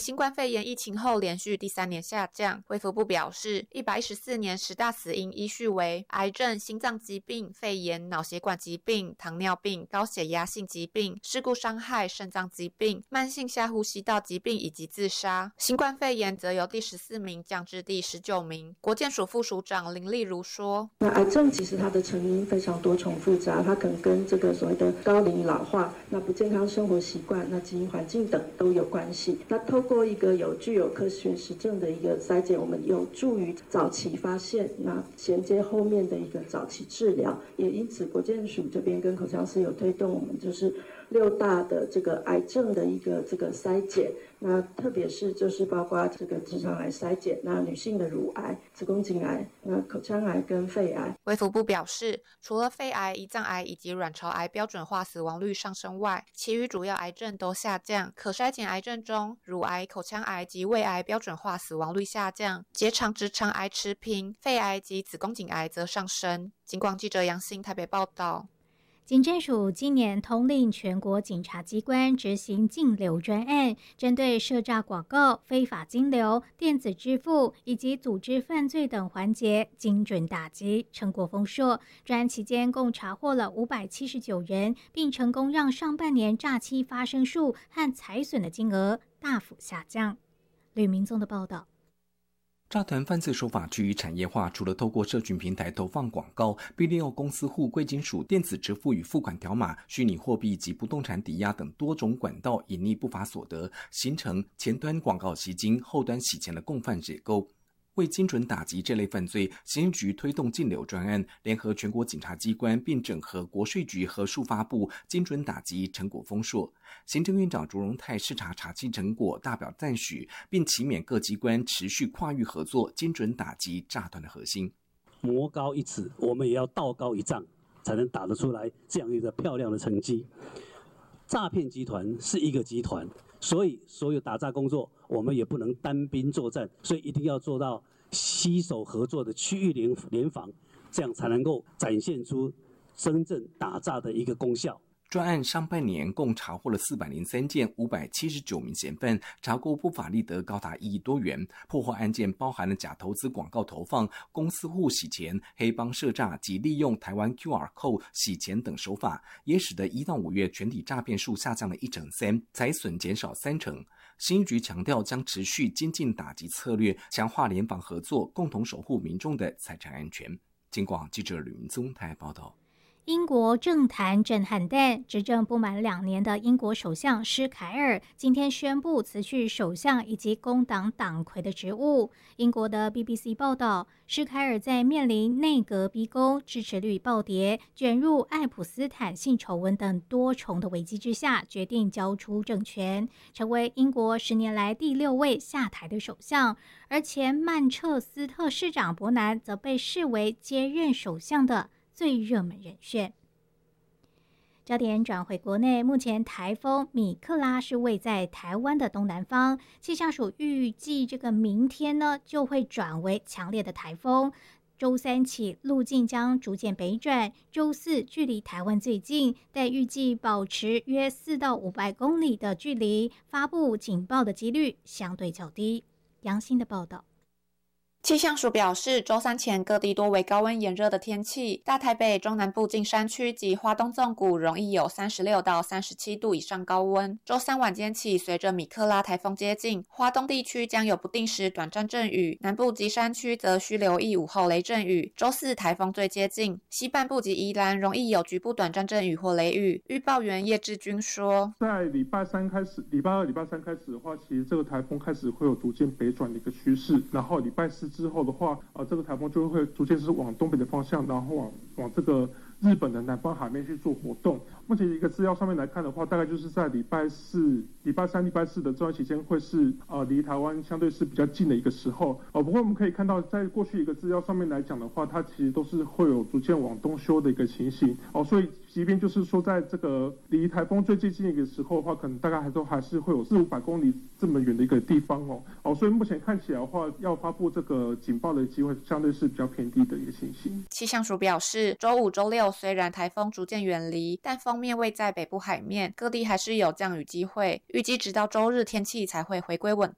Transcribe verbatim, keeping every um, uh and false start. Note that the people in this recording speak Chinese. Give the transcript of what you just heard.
新冠肺炎疫情后连续第三年下降。卫福部表示，一百一十四年十大死因依序为癌症、心脏疾病、肺炎、脑血管疾病、糖尿病、高血压性疾病、事故伤害、肾脏疾病、慢性下呼吸道疾病以及自杀。新冠肺炎则由第十四名降至第十九名。国健署副署长林丽如说， 那癌症其实它的成因非常多重复杂，它可能跟这个所谓的高龄老化、那不健康生活习惯、那基因环境等都有关系。那透过一个有具有科学实证的一个筛检，我们有助于早期发现，那衔接后面的一个早期治疗。也因此，国健署这边跟口腔师有推动我们就是六大的这个癌症的一个这个筛检。那特别是就是包括这个直肠癌筛检，那女性的乳癌、子宫颈癌、那口腔癌跟肺癌。 卫福部表示，除了肺癌、胰脏癌以及卵巢癌标准化死亡率上升外，其余主要癌症都下降。可筛检癌症中，乳癌、口腔癌及胃癌标准化死亡率下降，结肠直肠癌持平，肺癌及子宫颈癌则上升。警广记者杨欣台北报道。 警政署今年通令全国警察机关执行禁流专案，针对设诈广告、非法金流、电子支付以及组织犯罪等环节精准打击，成果丰硕。专案期间共查获了五百七十九人，并成功让上半年诈欺发生数和财损的金额大幅下降。吕明宗的报道。 诈团犯罪手法趋于产业化，除了透过社群平台投放广告，并利用公司户、贵金属、电子支付与付款条码、虚拟货币及不动产抵押等多种管道隐匿不法所得，形成前端广告吸金、后端洗钱的共犯结构。为精准打击这类犯罪，刑警局推动禁流专案，联合全国警察机关，并整合国税局和数发部，精准打击成果丰硕。行政院长卓荣泰视察查缉成果，大表赞许，并期勉各机关持续跨域合作，精准打击诈团的核心。 魔高一尺，我们也要道高一丈，才能打得出来这样一个漂亮的成绩。诈骗集团是一个集团，所以所有打诈工作我们也不能单兵作战，所以一定要做到携手合作的区域联联防，这样才能够展现出真正打诈的一个功效。 专案上半年共查获了四百零三件，五百七十九名嫌犯，查获不法利得高达一亿多元。破获案件包含了假投资广告投放、公司户洗钱、黑帮设诈及利用台湾 Q R code 洗钱等手法，也使得一到五月全体诈骗数下降了一成三，财损减少三成。刑局强调将持续精进打击策略，强化联防合作，共同守护民众的财产安全。警广记者吕明宗台报道。 英国政坛震撼弹，执政不满两年的英国首相施凯尔今天宣布辞去首相以及工党党魁的职务。英国的 B B C 报道，施凯尔在面临内阁逼宫、支持率暴跌、卷入爱普斯坦性丑闻等多重的危机之下，决定交出政权，成为英国十年来第六位下台的首相。而前曼彻斯特市长伯南则被视为接任首相的最热门人选。焦点转回国内，目前台风米克拉是位在台湾的东南方，气象署预计这个明天呢就会转为强烈的台风。周三起路径将逐渐北转，周四距离台湾最近，但预计保持约四到五百公里的距离，发布警报的几率相对较低。杨欣的报道。 气象署表示，周三前各地多为高温炎热的天气，大台北、中南部近山区及花东纵谷容易有三十六到三十七度以上高温。周三晚间起，随着米克拉台风接近，花东地区将有不定时短暂阵雨，南部及山区则需留意午后雷阵雨。周四台风最接近，西半部及宜兰容易有局部短暂阵雨或雷雨。预报员叶志军说， 在礼拜三开始，礼拜二、礼拜三开始的话，其实这个台风开始会有逐渐北转的一个趋势，然后礼拜四之后的话，呃，这个台风就会逐渐是往东北的方向，然后往往这个日本的南方海面去做活动。目前一个资料上面来看的话，大概就是在礼拜四、礼拜三、礼拜四的这段期间，会是呃离台湾相对是比较近的一个时候。呃，不过我们可以看到，在过去一个资料上面来讲的话，它其实都是会有逐渐往东修的一个情形。哦，所以即便就是说，在这个离台风最接近的一个时候的话，可能大概还都还是会有四五百公里这么远的一个地方哦。哦，所以目前看起来的话，要发布这个警报的机会相对是比较偏低的一个情形。 气象署表示，周五、周六虽然台风逐渐远离，但锋面位在北部海面，各地还是有降雨机会。预计直到周日天气才会回归稳